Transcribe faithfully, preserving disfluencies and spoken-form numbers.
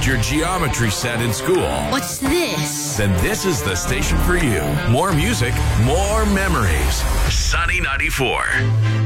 lost your geometry set in school, What's this? then this is the station for you. More music, more memories. Sunny ninety-four.